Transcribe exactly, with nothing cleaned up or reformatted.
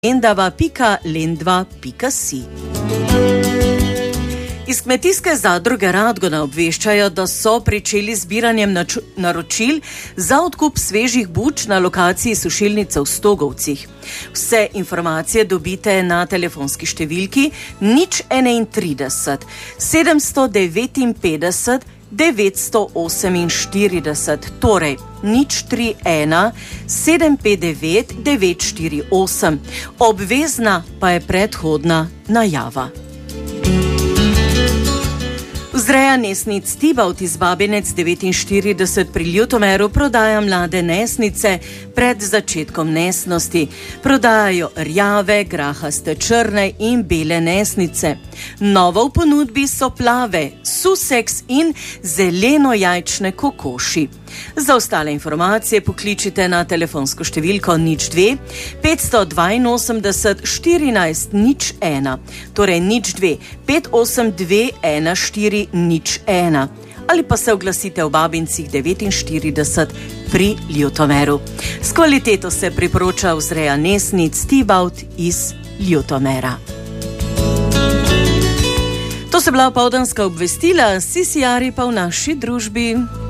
lendava pika lendva pika si. Iz kmetijske zadruge Radgona obveščajo, da so pričeli zbiranjem naročil za odkup svežih buč na lokaciji sušilnice v Stogovcih. Vse informacije dobite na telefonski številki nič enaintrideset sedemsto devetinpetdeset devetsto oseminštirideset, torej nič tri ena sedem pet devet devet štiri osem. Obvezna pa je predhodna najava. Vzreja nesnic Tibavt iz Babinec devetinštirideset pri Ljutomeru prodaja mlade nesnice pred začetkom nesnosti. Prodajajo rjave, grahaste, črne in bele nesnice. Novo v ponudbi so plave, suseks in zeleno-jajčne kokoši. Za ostale informacije pokličite na telefonsko številko nič dve petsto dvainosemdeset štirinajst nič ena, torej nič dve pet osem dve ena štiri nič ena, ali pa se oglasite v Babincih devetinštirideset pri Ljutomeru. S kvaliteto se priporoča vzreja nesnic Tibavt iz Ljutomera. To so bila opoldanska obvestila, sisiari pa v naši družbi.